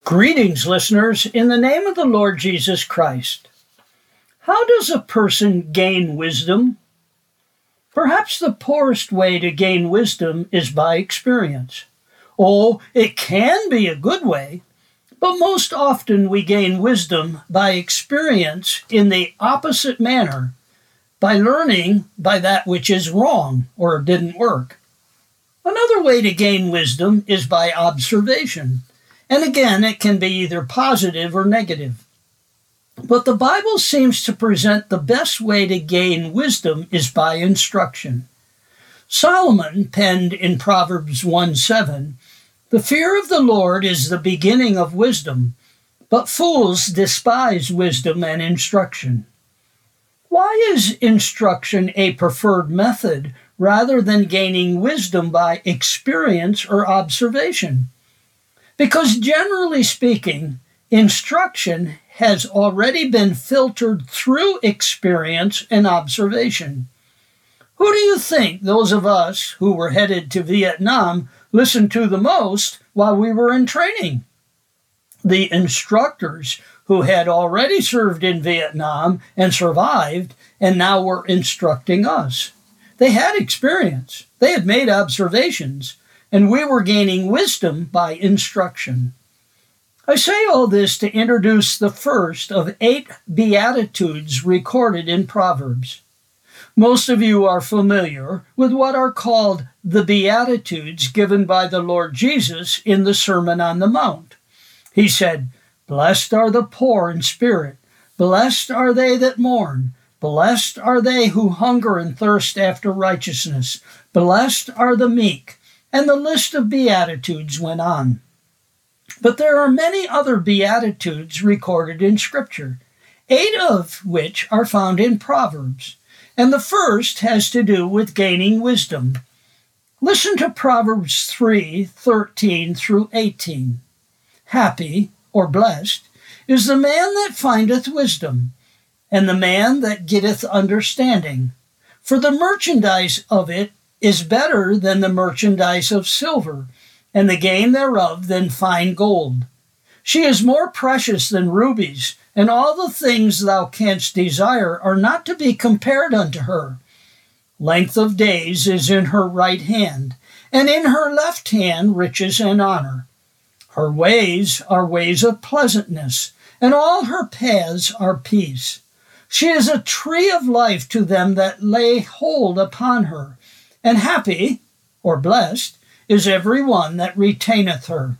Greetings, listeners, in the name of the Lord Jesus Christ. How does a person gain wisdom? Perhaps the poorest way to gain wisdom is by experience. Oh, it can be a good way, but most often we gain wisdom by experience in the opposite manner, by learning by that which is wrong or didn't work. Another way to gain wisdom is by observation. And again, it can be either positive or negative. But the Bible seems to present the best way to gain wisdom is by instruction. Solomon penned in Proverbs 1:7, "The fear of the Lord is the beginning of wisdom, but fools despise wisdom and instruction." Why is instruction a preferred method rather than gaining wisdom by experience or observation? Because generally speaking, instruction has already been filtered through experience and observation. Who do you think those of us who were headed to Vietnam listened to the most while we were in training? The instructors who had already served in Vietnam and survived and now were instructing us. They had experience. They had made observations. And we were gaining wisdom by instruction. I say all this to introduce the first of 8 Beatitudes recorded in Proverbs. Most of you are familiar with what are called the Beatitudes given by the Lord Jesus in the Sermon on the Mount. He said, "Blessed are the poor in spirit, blessed are they that mourn, blessed are they who hunger and thirst after righteousness, blessed are the meek." And the list of Beatitudes went on. But there are many other Beatitudes recorded in Scripture, 8 of which are found in Proverbs. And the first has to do with gaining wisdom. Listen to Proverbs 3:13 through 18. "Happy, or blessed, is the man that findeth wisdom, and the man that getteth understanding. For the merchandise of it is better than the merchandise of silver, and the gain thereof than fine gold. She is more precious than rubies, and all the things thou canst desire are not to be compared unto her. Length of days is in her right hand, and in her left hand riches and honor. Her ways are ways of pleasantness, and all her paths are peace. She is a tree of life to them that lay hold upon her, and happy, or blessed, is every one that retaineth her."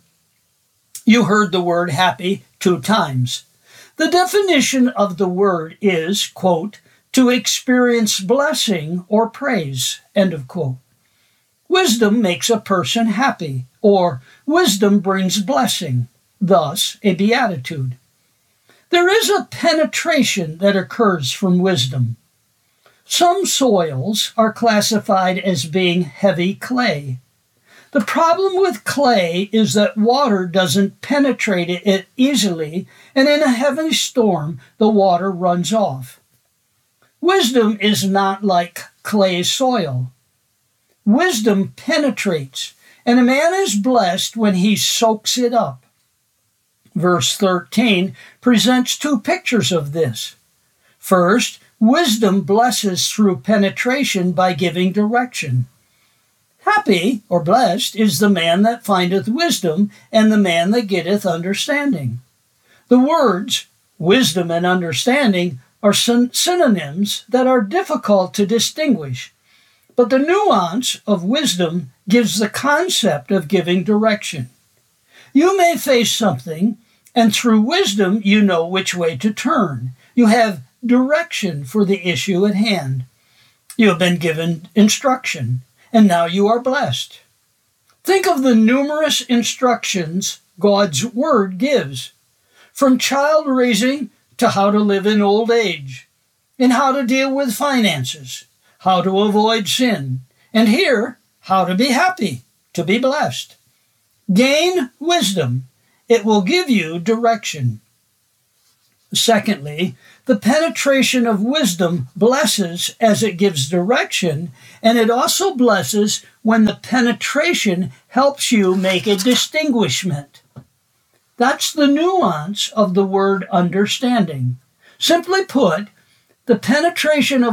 You heard the word happy 2 times. The definition of the word is, quote, "to experience blessing or praise," end of quote. Wisdom makes a person happy, or wisdom brings blessing, thus a beatitude. There is a penetration that occurs from wisdom. Some soils are classified as being heavy clay. The problem with clay is that water doesn't penetrate it easily, and in a heavy storm, the water runs off. Wisdom is not like clay soil. Wisdom penetrates, and a man is blessed when he soaks it up. Verse 13 presents 2 pictures of this. First, wisdom blesses through penetration by giving direction. Happy, or blessed, is the man that findeth wisdom, and the man that getteth understanding. The words wisdom and understanding are synonyms that are difficult to distinguish, but the nuance of wisdom gives the concept of giving direction. You may face something, and through wisdom you know which way to turn. You have direction for the issue at hand. You have been given instruction, and now you are blessed. Think of the numerous instructions God's Word gives, from child raising to how to live in old age, and how to deal with finances, how to avoid sin, and here, how to be happy, to be blessed. Gain wisdom. It will give you direction. Secondly, the penetration of wisdom blesses as it gives direction, and it also blesses when the penetration helps you make a distinguishment. That's the nuance of the word understanding. Simply put, the penetration of